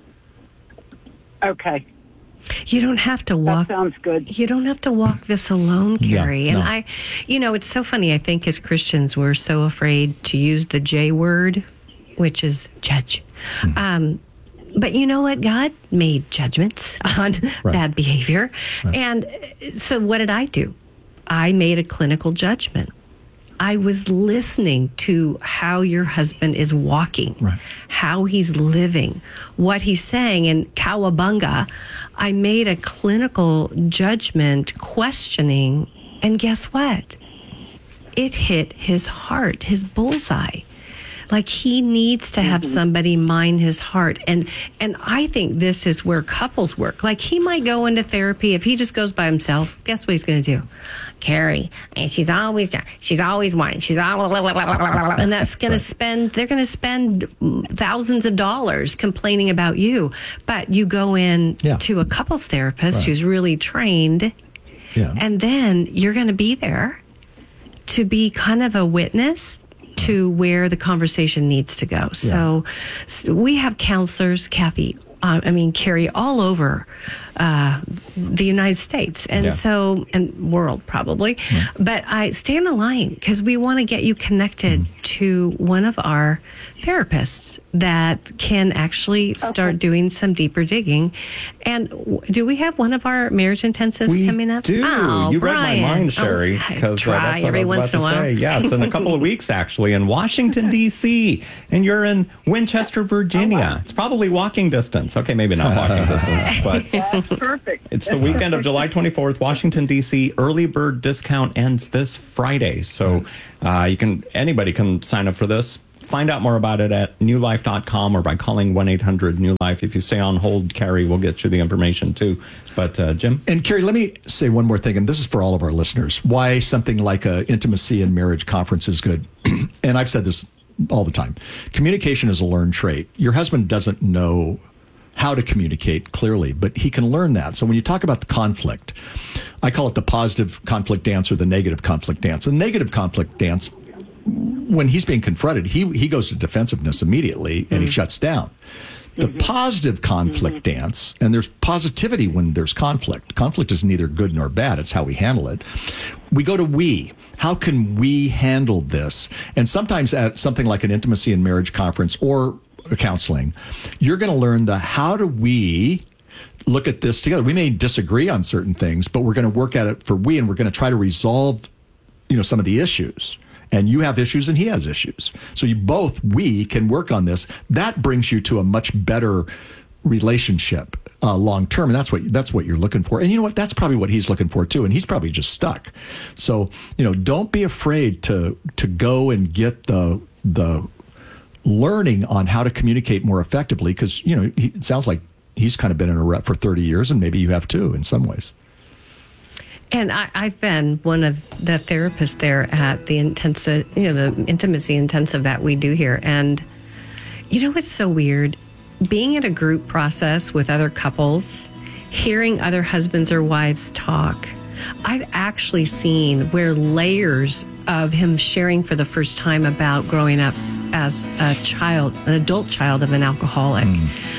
Okay. You don't have to walk. That sounds good. You don't have to walk this alone, Carrie. No. And it's so funny. I think as Christians, we're so afraid to use the J word, which is judge. But you know what? God made judgments on bad behavior. Right. And so what did I do? I made a clinical judgment. I was listening to how your husband is walking, how he's living, what he's saying. And cowabunga, I made a clinical judgment questioning. And guess what? It hit his heart, his bullseye. Like, he needs to have somebody mind his heart. And I think this is where couples work. Like, he might go into therapy. If he just goes by himself, guess what he's going to do? Carrie, and she's always whining. She's all, and that's going to spend, they're going to spend thousands of dollars complaining about you. But you go in to a couples therapist who's really trained, and then you're going to be there to be kind of a witness to where the conversation needs to go. So we have counselors, Kathy, Carrie, all over the United States and world probably. But I stay on the line because we want to get you connected to one of our therapists that can actually start doing some deeper digging. And do we have one of our marriage intensives coming up? Do. Oh, you Brian. read my mind, Sherry. Because that's what I was about to say. Yeah, it's in a couple of weeks, actually, in Washington, D.C. And you're in Winchester, Virginia. It's probably walking distance. Okay, maybe not walking distance, but That's perfect. It's the weekend of July 24th, Washington, D.C. Early bird discount ends this Friday. So anybody can sign up for this. Find out more about it at newlife.com or by calling 1-800-NEW-LIFE. If you stay on hold, Carrie will get you the information too. But Jim? And Carrie, let me say one more thing, and this is for all of our listeners, why something like a intimacy and marriage conference is good. And I've said this all the time. Communication is a learned trait. Your husband doesn't know how to communicate clearly, but he can learn that. So when you talk about the conflict, I call it the positive conflict dance or the negative conflict dance. The negative conflict dance, when he's being confronted, he goes to defensiveness immediately and he shuts down. The positive conflict dance, and there's positivity when there's conflict. Conflict is neither good nor bad. It's how we handle it. We go to we. How can we handle this? And sometimes at something like an intimacy and marriage conference or counseling, you're going to learn how do we look at this together. We may disagree on certain things, but we're going to work at it for we, and we're going to try to resolve, some of the issues. And you have issues and he has issues. So we can work on this. That brings you to a much better relationship long term. And that's what you're looking for. And you know what? That's probably what he's looking for too. And he's probably just stuck. So, don't be afraid to go and get the learning on how to communicate more effectively. Because, it sounds like he's kind of been in a rut for 30 years and maybe you have too in some ways. And I've been one of the therapists there at the intensive, the intimacy intensive that we do here. And, it's so weird being in a group process with other couples, hearing other husbands or wives talk. I've actually seen where layers of him sharing for the first time about growing up as an adult child of an alcoholic.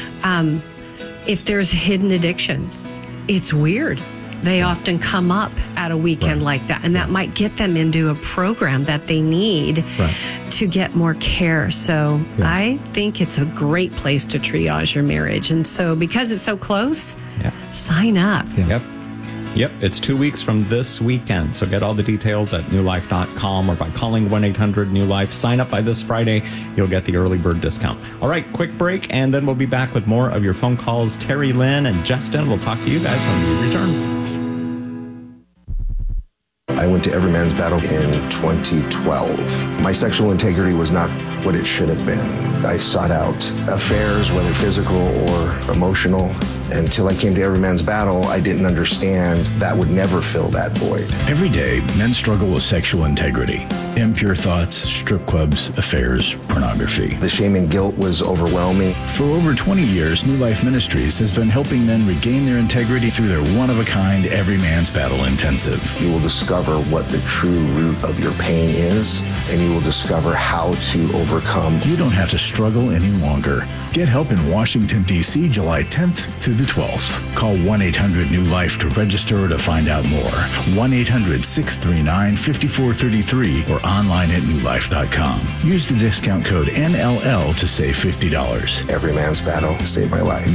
If there's hidden addictions, it's weird. They often come up at a weekend like that, and that might get them into a program that they need to get more care. So I think it's a great place to triage your marriage. And so because it's so close, sign up. Yep, it's 2 weeks from this weekend. So get all the details at newlife.com or by calling 1-800-NEW-LIFE. Sign up by this Friday. You'll get the early bird discount. All right, quick break, and then we'll be back with more of your phone calls. Terry Lynn and Justin will talk to you guys when we return. I went to Every Man's Battle in 2012. My sexual integrity was not what it should have been. I sought out affairs, whether physical or emotional. Until I came to Every Man's Battle, I didn't understand that would never fill that void. Every day, men struggle with sexual integrity. Impure thoughts, strip clubs, affairs, pornography. The shame and guilt was overwhelming. For over 20 years, New Life Ministries has been helping men regain their integrity through their one-of-a-kind Every Man's Battle Intensive. You will discover what the true root of your pain is, and you will discover how to overcome. You don't have to struggle any longer. Get help in Washington, D.C., July 10th through the 12th. Call 1-800-NEW-LIFE to register or to find out more. 1-800-639-5433 or online at newlife.com. Use the discount code NLL to save $50. Every Man's Battle saved my life.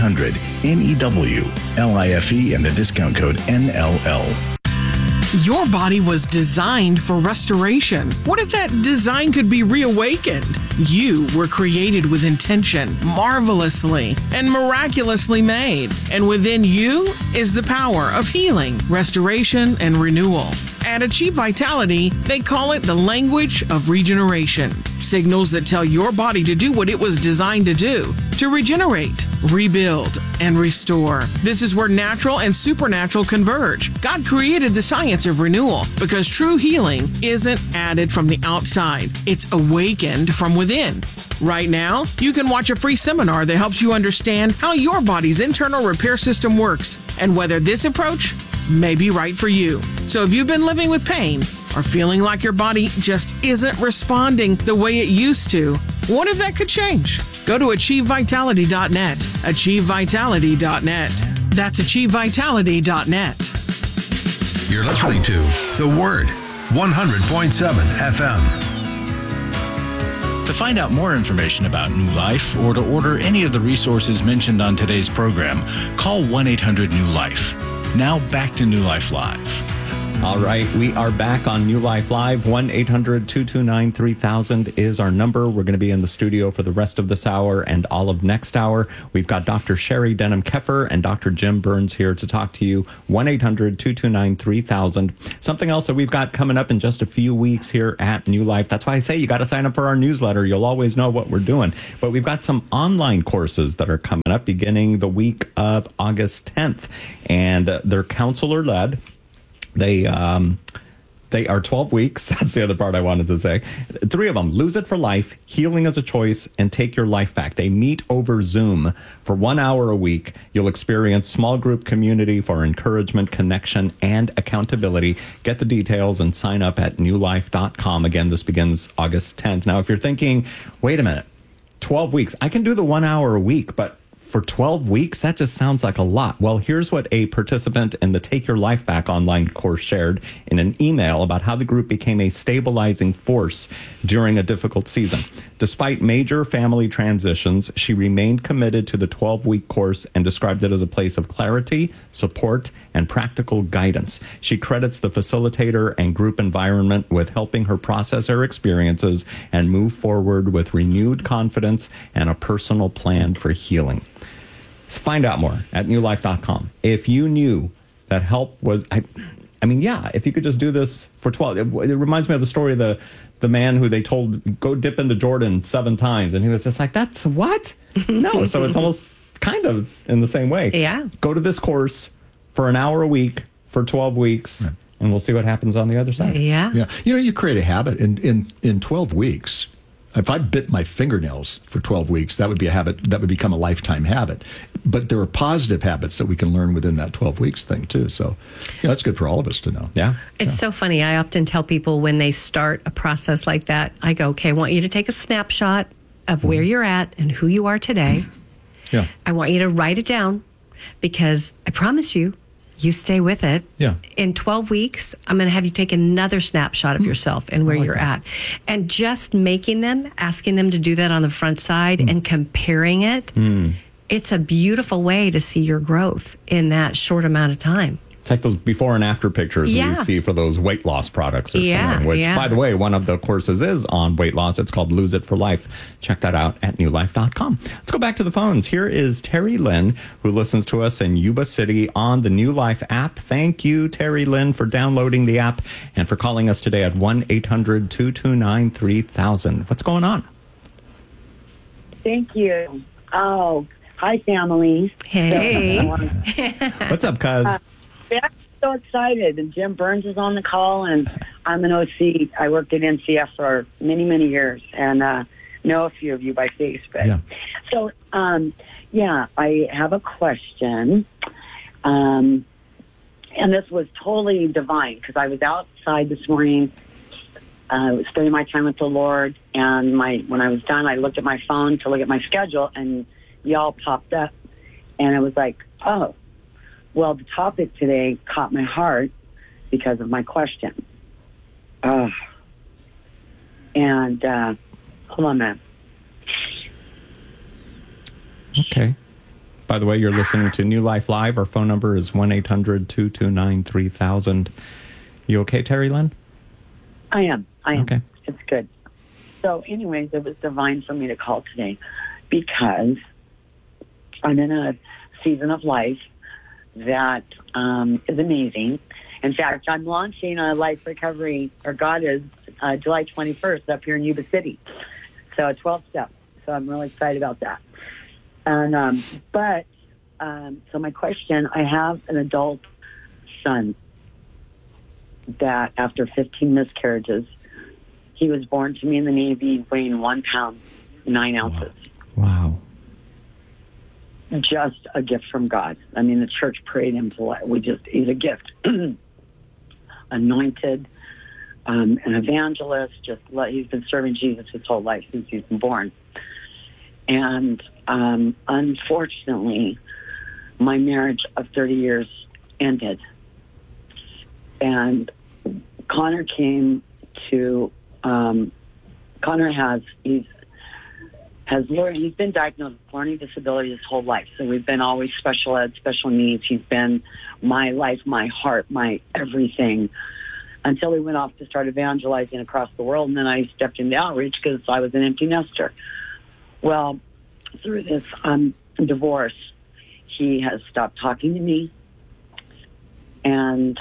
1-800-NEW-LIFE and the discount code NLL. Your body was designed for restoration. What if that design could be reawakened? You were created with intention, marvelously and miraculously made. And within you is the power of healing, restoration, and renewal. At Achieve Vitality, they call it the language of regeneration. Signals that tell your body to do what it was designed to do, to regenerate, rebuild, and restore. This is where natural and supernatural converge. God created the science of renewal because true healing isn't added from the outside. It's awakened from within. Right now, you can watch a free seminar that helps you understand how your body's internal repair system works and whether this approach may be right for you. So if you've been living with pain or feeling like your body just isn't responding the way it used to, What if that could change? Go to achievevitality.net. Achievevitality.net. That's achievevitality.net. You're listening to The Word, 100.7 FM. To find out more information about New Life or to order any of the resources mentioned on today's program, call 1-800-NEW-LIFE. Now back to New Life Live. All right, we are back on New Life Live. 1-800-229-3000 is our number. We're going to be in the studio for the rest of this hour and all of next hour. We've got Dr. Sherry Denham-Keffer and Dr. Jim Burns here to talk to you. 1-800-229-3000. Something else that we've got coming up in just a few weeks here at New Life. That's why I say you got to sign up for our newsletter. You'll always know what we're doing. But we've got some online courses that are coming up beginning the week of August 10th. And they're counselor-led. They are 12 weeks. That's the other part I wanted to say. 3 of them: Lose It for Life, Healing as a Choice, and Take Your Life Back. They meet over Zoom for 1 hour a week. You'll experience small group community for encouragement, connection, and accountability. Get the details and sign up at newlife.com. Again, this begins August 10th. Now, if you're thinking, wait a minute, 12 weeks, I can do the 1 hour a week, but for 12 weeks, that just sounds like a lot. Well, here's what a participant in the Take Your Life Back online course shared in an email about how the group became a stabilizing force during a difficult season. Despite major family transitions, she remained committed to the 12-week course and described it as a place of clarity, support, and practical guidance. She credits the facilitator and group environment with helping her process her experiences and move forward with renewed confidence and a personal plan for healing. Find out more at newlife.com. If you knew that help was, I mean, yeah, if you could just do this for 12, it reminds me of the story of the man who they told, go dip into Jordan 7 times. And he was just like, that's what? No. So it's almost kind of in the same way. Yeah. Go to this course for an hour a week for 12 weeks, right, and we'll see what happens on the other side. Yeah. Yeah. You know, you create a habit in 12 weeks. If I bit my fingernails for 12 weeks, that would be a habit that would become a lifetime habit. But there are positive habits that we can learn within that 12 weeks thing, too. So, that's good for all of us to know. Yeah. It's so funny. I often tell people when they start a process like that, I go, okay, I want you to take a snapshot of where you're at and who you are today. Yeah. I want you to write it down because I promise you, you stay with it. Yeah. In 12 weeks, I'm going to have you take another snapshot of yourself and where you're at. And just asking them to do that on the front side and comparing it, it's a beautiful way to see your growth in that short amount of time. It's like those before and after pictures that you see for those weight loss products or something, which, by the way, one of the courses is on weight loss. It's called Lose It for Life. Check that out at newlife.com. Let's go back to the phones. Here is Terry Lynn, who listens to us in Yuba City on the New Life app. Thank you, Terry Lynn, for downloading the app and for calling us today at 1-800-229-3000. What's going on? Thank you. Oh, hi, family. Hey. What's up, cuz? I'm so excited. And Jim Burns is on the call, and I'm an OC. I worked at NCF for many, many years, and know a few of you by face. But so, I have a question. And this was totally divine because I was outside this morning, spending my time with the Lord, and when I was done, I looked at my phone to look at my schedule, and y'all popped up, and it was like, oh. Well, the topic today caught my heart because of my question. And hold on a minute. Okay. By the way, you're listening to New Life Live. Our phone number is 1-800-229-3000. You okay, Terry Lynn? I am. Okay. It's good. So anyways, it was divine for me to call today because I'm in a season of life that is amazing. In fact, I'm launching a life recovery, or God is, July 21st up here in Yuba City. So a 12 step. So I'm really excited about that. And, so my question, I have an adult son that after 15 miscarriages, he was born to me in the Navy weighing 1 pound, 9 ounces. Wow. Just a gift from God. I mean, the church prayed him to life. He's a gift. Anointed, an evangelist. He's been serving Jesus his whole life since he's been born. And unfortunately, my marriage of 30 years ended. And Connor came to, he's been diagnosed with learning disability his whole life. So we've been always special ed, special needs. He's been my life, my heart, my everything, until he went off to start evangelizing across the world. And then I stepped into outreach because I was an empty nester. Well, through this divorce, he has stopped talking to me. And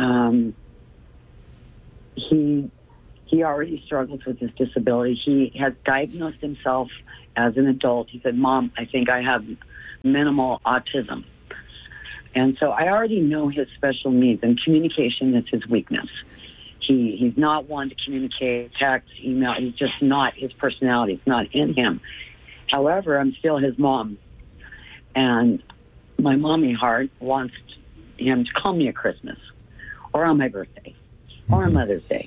he already struggles with his disability. He has diagnosed himself as an adult. He said, "Mom, I think I have minimal autism." And so I already know his special needs, and communication is his weakness. He's not one to communicate, text, email. He's just not, his personality. It's not in him. However, I'm still his mom. And my mommy heart wants him to call me at Christmas or on my birthday or on Mother's Day,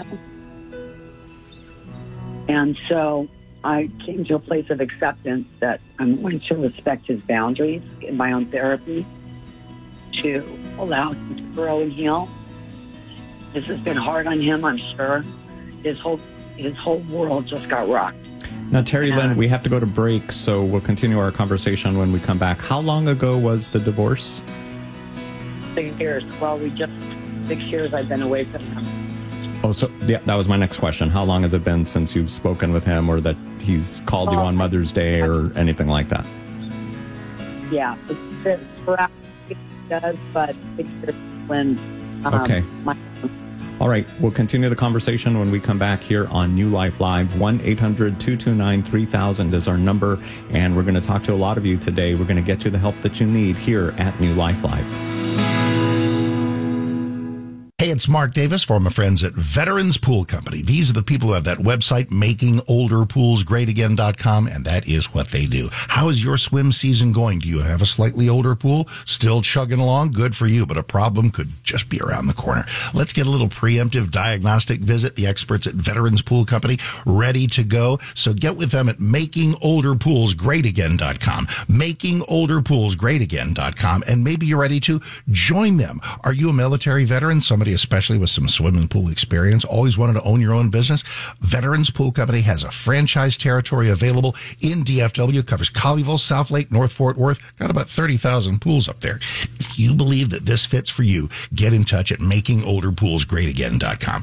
And so I came to a place of acceptance that I'm going to respect his boundaries in my own therapy to allow him to grow and heal. This has been hard on him, I'm sure. His whole world just got rocked. Now, Terry Lynn, we have to go to break, so we'll continue our conversation when we come back. How long ago was the divorce? 6 years. Well, 6 years I've been away from him. Oh, so yeah, that was my next question. How long has it been since you've spoken with him, or that he's called you on Mother's Day or anything like that? Yeah, it's been sporadic, it does, but 6 years when... Okay. All right, we'll continue the conversation when we come back here on New Life Live. 1-800-229-3000 is our number, and we're going to talk to a lot of you today. We're going to get you the help that you need here at New Life Live. Hey, it's Mark Davis for my friends at Veterans Pool Company. These are the people who have that website, makingolderpoolsgreatagain.com, and that is what they do. How is your swim season going? Do you have a slightly older pool? Still chugging along? Good for you, but a problem could just be around the corner. Let's get a little preemptive diagnostic visit. The experts at Veterans Pool Company ready to go. So get with them at makingolderpoolsgreatagain.com, makingolderpoolsgreatagain.com, and maybe you're ready to join them. Are you a military veteran? Somebody especially with some swimming pool experience, always wanted to own your own business? Veterans Pool Company has a franchise territory available in DFW, covers Colleyville, South Lake, North Fort Worth, got about 30,000 pools up there. If you believe that this fits for you, get in touch at makingolderpoolsgreatagain.com,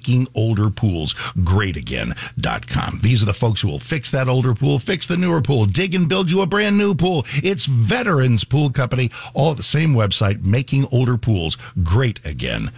makingolderpoolsgreatagain.com. These are the folks who will fix that older pool, fix the newer pool, dig and build you a brand new pool. It's Veterans Pool Company, all at the same website, makingolderpoolsgreatagain.com.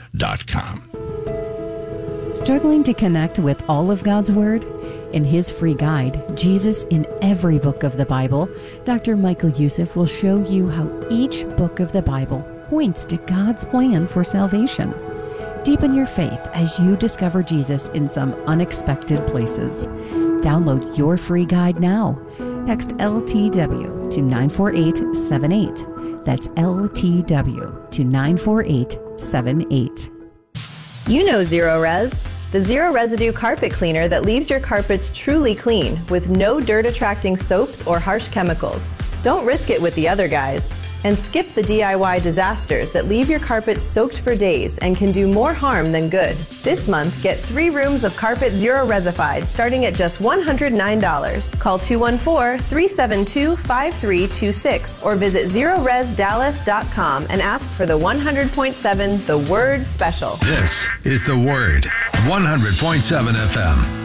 Struggling to connect with all of God's Word? In his free guide, Jesus in Every Book of the Bible, Dr. Michael Youssef will show you how each book of the Bible points to God's plan for salvation. Deepen your faith as you discover Jesus in some unexpected places. Download your free guide now. Text LTW to 94878. That's LTW to 94878. You know Zero Res, the zero residue carpet cleaner that leaves your carpets truly clean with no dirt attracting soaps or harsh chemicals. Don't risk it with the other guys. And skip the DIY disasters that leave your carpet soaked for days and can do more harm than good. This month, get 3 rooms of carpet Zero Resified starting at just $109. Call 214-372-5326 or visit ZeroResDallas.com and ask for the 100.7 The Word Special. This is The Word, 100.7 FM.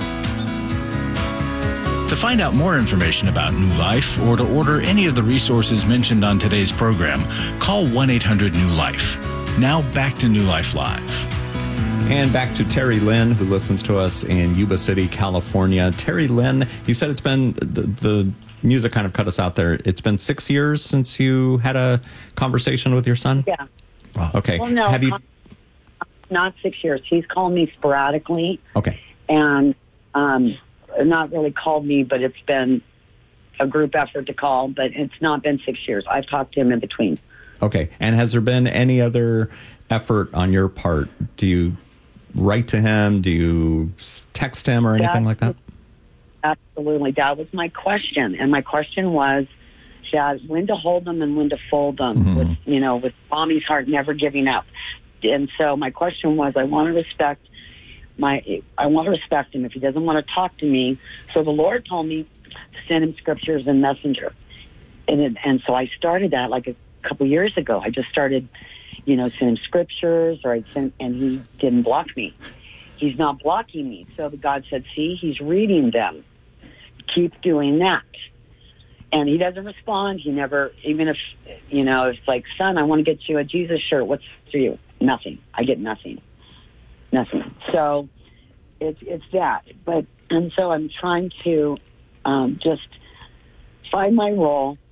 To find out more information about New Life or to order any of the resources mentioned on today's program, call 1-800-NEW-LIFE. Now back to New Life Live. And back to Terry Lynn, who listens to us in Yuba City, California. Terry Lynn, you said it's been, the music kind of cut us out there. It's been 6 years since you had a conversation with your son? Yeah. Wow. Okay. Well, no, not 6 years. He's called me sporadically. Okay. And, not really called me, but it's been a group effort to call, but it's not been 6 years. I've talked to him in between. Okay. And has there been any other effort on your part? Do you write to him? Do you text him or anything like that? Absolutely. That was my question. And my question was, Chad, when to hold them and when to fold them with mommy's heart never giving up. And so my question was, I want to respect him if he doesn't want to talk to me. So the Lord told me to send him scriptures and messenger. And so I started that like a couple years ago. I just started, send him scriptures, and he didn't block me. He's not blocking me. So God said, see, he's reading them. Keep doing that. And he doesn't respond. He never, even if, it's like, son, I want to get you a Jesus shirt. What's for you? Nothing. I get nothing. Nothing. So it's that. And so I'm trying to just find my role